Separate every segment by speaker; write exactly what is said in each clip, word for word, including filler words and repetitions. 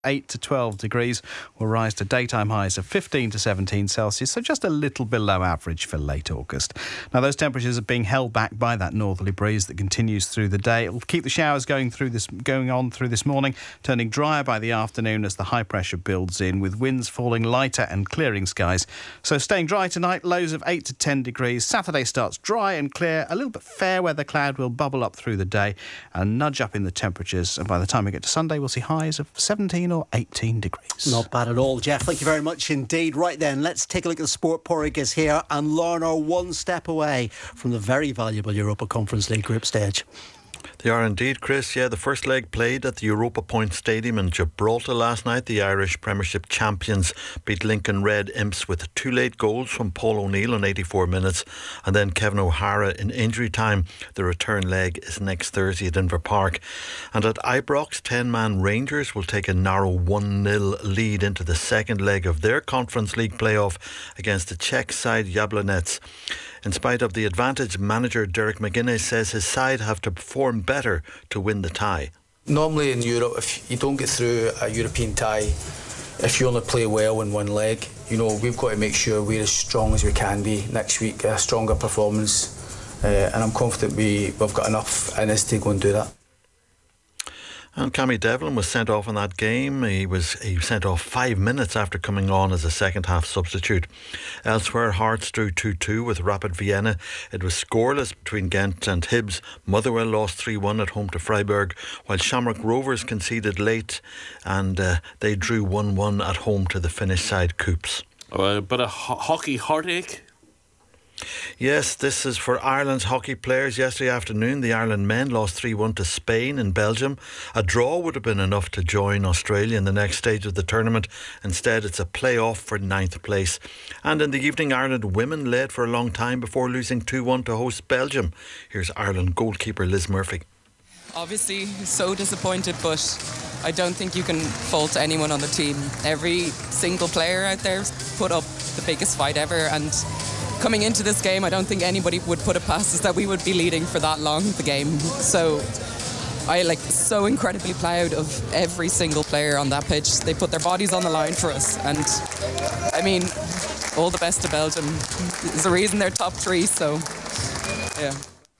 Speaker 1: eight to twelve degrees will rise to daytime highs of fifteen to seventeen Celsius, so just a little below average for late August. Now, those temperatures are being held back by that northerly breeze that continues through the day. It will keep the showers going through this going on through this morning, turning drier by the afternoon as the high pressure builds in, with winds falling lighter and clearing skies. So staying dry tonight, lows of eight to ten degrees. Saturday starts dry and clear, a little bit fair weather cloud will bubble up through the day and nudge up in the temperatures, and by the time we get to Sunday we'll see highs of seventeen or eighteen degrees.
Speaker 2: Not bad at all, Jeff. Thank you very much indeed. Right then, let's take a look at the Sport Porrigas here, and Lorna are one step away from the very valuable Europa Conference League group stage.
Speaker 3: They are indeed, Chris. Yeah, the first leg played at the Europa Point Stadium in Gibraltar last night. The Irish Premiership champions beat Lincoln Red Imps with two late goals from Paul O'Neill in eighty-four minutes and then Kevin O'Hara in injury time. The return leg is next Thursday at Inver Park. And at Ibrox, ten-man Rangers will take a narrow one nil lead into the second leg of their Conference League playoff against the Czech side Jablonec. In spite of the advantage, manager Derek McGuinness says his side have to perform better to win the tie.
Speaker 4: Normally in Europe, if you don't get through a European tie, if you only play well in one leg, you know, we've got to make sure we're as strong as we can be next week, a stronger performance, uh, and I'm confident we, we've got enough in us to go and do that.
Speaker 3: And Cammy Devlin was sent off in that game. He was he sent off five minutes after coming on as a second half substitute. Elsewhere, Hearts drew two two with Rapid Vienna. It was scoreless between Ghent and Hibs. Motherwell lost three one at home to Freiburg, while Shamrock Rovers conceded late and uh, they drew one one at home to the Finnish side Coops.
Speaker 5: Uh, but a ho- hockey heartache.
Speaker 3: Yes, this is for Ireland's hockey players. Yesterday afternoon, the Ireland men lost three one to Spain in Belgium. A draw would have been enough to join Australia in the next stage of the tournament. Instead, it's a play-off for ninth place. And in the evening, Ireland women led for a long time before losing two one to host Belgium. Here's Ireland goalkeeper Liz Murphy.
Speaker 6: Obviously, so disappointed, but I don't think you can fault anyone on the team. Every single player out there put up the biggest fight ever, and coming into this game, I don't think anybody would put it past us that we would be leading for that long the game. So I like so incredibly proud of every single player on that pitch. They put their bodies on the line for us, and I mean, all the best to Belgium. There's a reason they're top three, so yeah.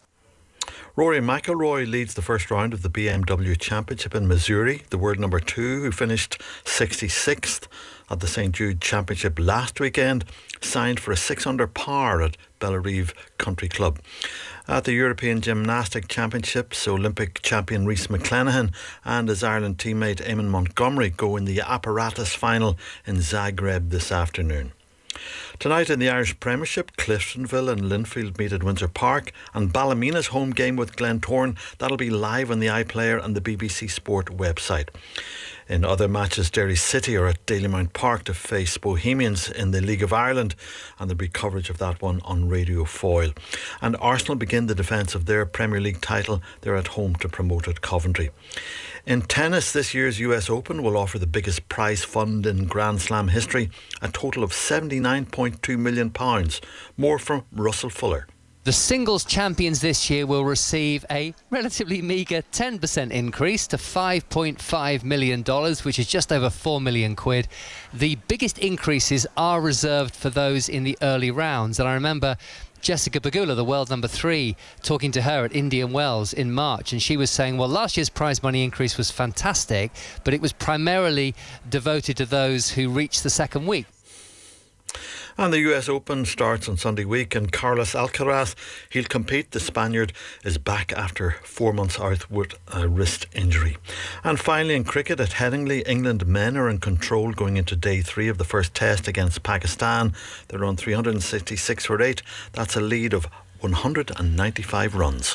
Speaker 3: Rory McIlroy leads the first round of the B M W Championship in Missouri. The world number two, who finished sixty-sixth at the Saint Jude Championship last weekend, signed for a six under par at Bellarive Country Club. At the European Gymnastic Championships, Olympic champion Rhys McClenaghan and his Ireland teammate Eamon Montgomery go in the apparatus final in Zagreb this afternoon. Tonight in the Irish Premiership, Cliftonville and Linfield meet at Windsor Park, and Ballymena's home game with Glentoran, that'll be live on the iPlayer and the B B C Sport website. In other matches, Derry City are at Dalymount Park to face Bohemians in the League of Ireland, and there'll be coverage of that one on Radio Foyle. And Arsenal begin the defence of their Premier League title. They're at home to promoted Coventry. In tennis, this year's U S Open will offer the biggest prize fund in Grand Slam history, a total of seventy-nine point two million pounds. More from Russell Fuller.
Speaker 7: The singles champions this year will receive a relatively meagre ten percent increase to five point five million dollars, which is just over four million quid. The biggest increases are reserved for those in the early rounds. And I remember Jessica Pegula, the world number three, talking to her at Indian Wells in March, and she was saying, well, last year's prize money increase was fantastic, but it was primarily devoted to those who reached the second week.
Speaker 3: And the U S Open starts on Sunday week, and Carlos Alcaraz, he'll compete. The Spaniard is back after four months out with a wrist injury. And finally in cricket at Headingley, England men are in control going into day three of the first test against Pakistan. They're on three hundred sixty-six for eight. That's a lead of one hundred ninety-five runs.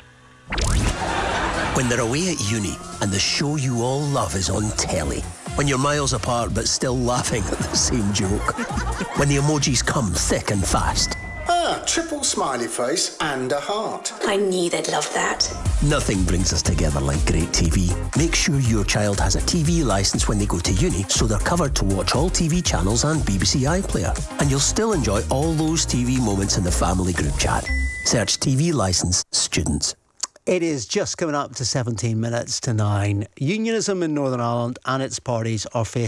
Speaker 8: When they're away at uni and the show you all love is on telly. When you're miles apart but still laughing at the same joke. When the emojis come thick and fast.
Speaker 9: Ah, triple smiley face and a heart.
Speaker 10: I knew they'd love that.
Speaker 8: Nothing brings us together like great T V. Make sure your child has a T V licence when they go to uni, so they're covered to watch all T V channels and B B C iPlayer. And you'll still enjoy all those T V moments in the family group chat. Search T V licence students.
Speaker 2: It is just coming up to seventeen minutes to nine. Unionism in Northern Ireland and its parties are facing